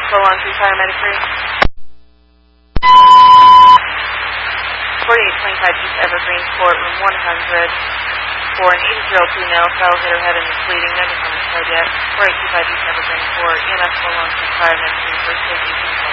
Full on 3 paramedic 3. 4825 East Evergreen Court, room 100. For an 80-year-old female, fell, hit her head and is bleeding. No different cardiac. 4825 East Evergreen Court. EMS full on 3 paramedic 3. First safety.